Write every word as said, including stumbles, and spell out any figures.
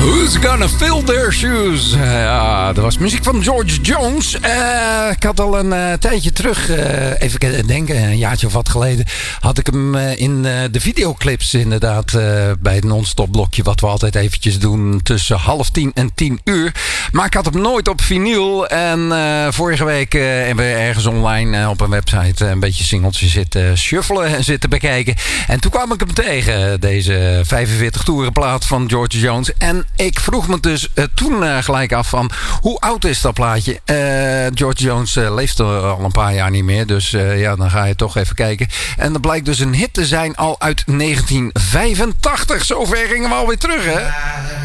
Who's gonna fill their shoes? Uh, ja, dat was muziek van George Jones. Uh, ik had al een uh, tijdje terug, uh, even denken, een jaartje of wat geleden, had ik hem uh, in uh, de videoclips inderdaad uh, bij het non-stop blokje, wat we altijd eventjes doen tussen half tien en tien uur. Maar ik had hem nooit op vinyl. En uh, vorige week uh, hebben we ergens online uh, op een website uh, een beetje singeltjes zitten shuffelen en zitten bekijken. En toen kwam ik hem tegen, deze vijfenveertig toeren plaat van George Jones. En ik vroeg me dus uh, toen uh, gelijk af van, hoe oud is dat plaatje? Uh, George Jones uh, leeft al een paar jaar niet meer. Dus uh, ja, dan ga je toch even kijken. En dat blijkt dus een hit te zijn al uit negentien vijfentachtig. Zover gingen we alweer terug, hè?